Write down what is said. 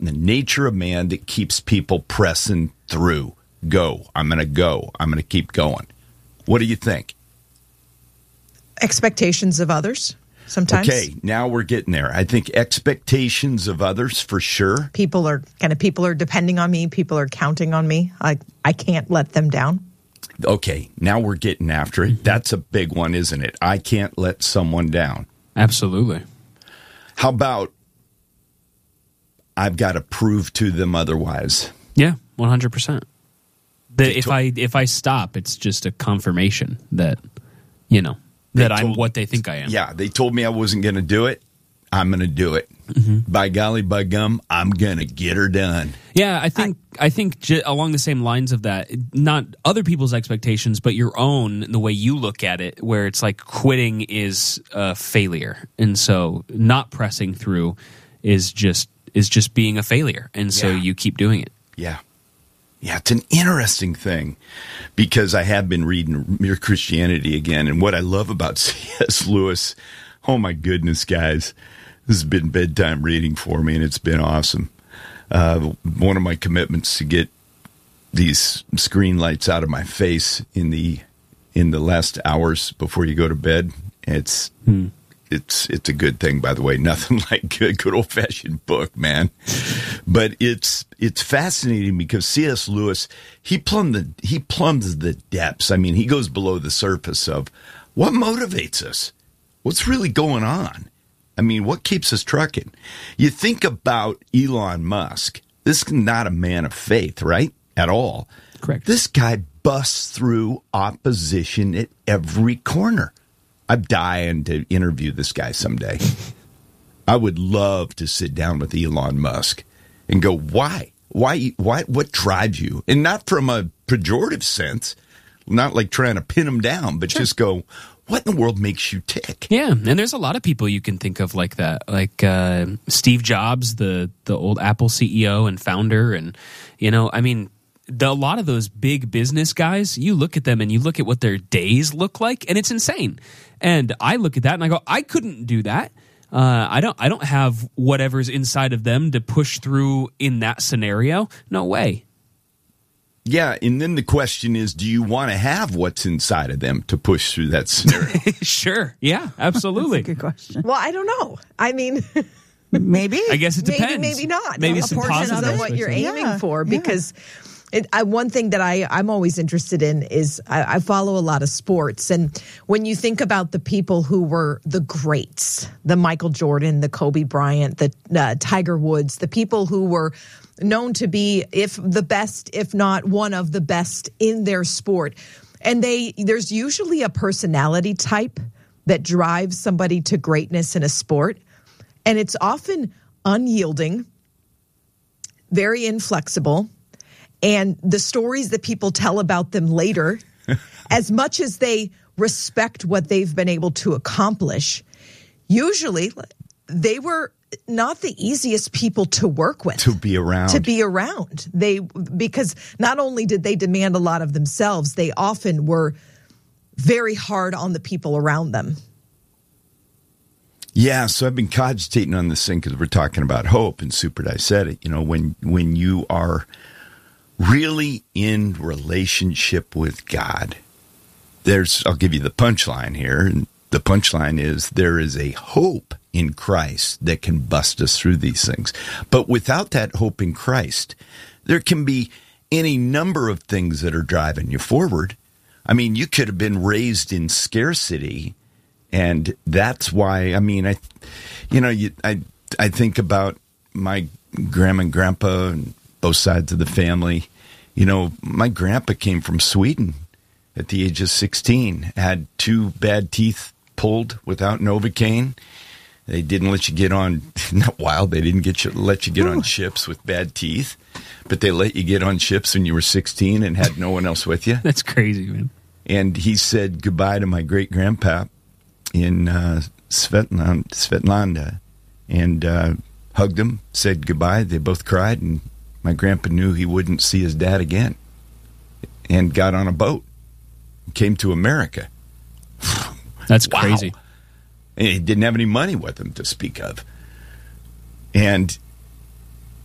in the nature of man that keeps people pressing through. Go. I'm going to go. I'm going to keep going. What do you think? Expectations of others, sometimes. Okay, now we're getting there. I think expectations of others for sure. People are depending on me. People are counting on me. I can't let them down. Okay, now we're getting after it. That's a big one, isn't it? I can't let someone down. Absolutely. How about I've got to prove to them otherwise? Yeah, 100%. If I stop, it's just a confirmation that, I'm what they think I am. Yeah, they told me I wasn't going to do it. I'm going to do it. Mm-hmm. By golly, by gum, I'm going to get her done. Yeah, I think along the same lines of that, not other people's expectations, but your own, the way you look at it, where it's like quitting is a failure. And so not pressing through is just being a failure. And so you keep doing it. Yeah. Yeah, it's an interesting thing because I have been reading Mere Christianity again. And what I love about C.S. Lewis, oh my goodness, guys, this has been bedtime reading for me and it's been awesome. One of my commitments to get these screen lights out of my face in the last hours before you go to bed. It's a good thing, by the way. Nothing like a good old-fashioned book, man. But it's fascinating because C.S. Lewis, he plumbs the depths. I mean, he goes below the surface of what motivates us. What's really going on? I mean, what keeps us trucking? You think about Elon Musk. This is not a man of faith, right? At all. Correct. This guy busts through opposition at every corner. I'm dying to interview this guy someday. I would love to sit down with Elon Musk and go, why? What drives you? And not from a pejorative sense, not like trying to pin him down, but just go, what in the world makes you tick? Yeah, and there's a lot of people you can think of like that, like Steve Jobs, the old Apple CEO and founder, and a lot of those big business guys, you look at them and you look at what their days look like, and it's insane. And I look at that and I go, I couldn't do that. I don't have whatever's inside of them to push through in that scenario. No way. Yeah, and then the question is, do you want to have what's inside of them to push through that scenario? Sure. Yeah, absolutely. That's a good question. Well, I don't know. I mean, maybe. I guess it depends. Maybe not. Maybe a some portion positive of what you're aiming Yeah, for, yeah. because one thing that I'm always interested in is I follow a lot of sports. And when you think about the people who were the greats, the Michael Jordan, the Kobe Bryant, the Tiger Woods, the people who were known to be the best, if not one of the best in their sport. And there's usually a personality type that drives somebody to greatness in a sport. And it's often unyielding, very inflexible. And the stories that people tell about them later, as much as they respect what they've been able to accomplish, usually they were not the easiest people to work with. To be around. Because not only did they demand a lot of themselves, they often were very hard on the people around them. Yeah, so I've been cogitating on this thing because we're talking about hope, and Super Di said it. When you are really in relationship with God, I'll give you the punchline here. And the punchline is there is a hope in Christ that can bust us through these things. But without that hope in Christ, there can be any number of things that are driving you forward. I mean, you could have been raised in scarcity, and that's why, I think about my grandma and grandpa and both sides of the family. My grandpa came from Sweden at the age of 16, had 2 bad teeth pulled without Novocaine. They didn't let you get on, not wild, they didn't let you get on ships with bad teeth, but they let you get on ships when you were 16 and had no one else with you. That's crazy, man. And he said goodbye to my great-grandpa in Svetlanda and hugged him, said goodbye. They both cried, and my grandpa knew he wouldn't see his dad again and got on a boat and came to America. That's wow. Crazy. And he didn't have any money with him to speak of. And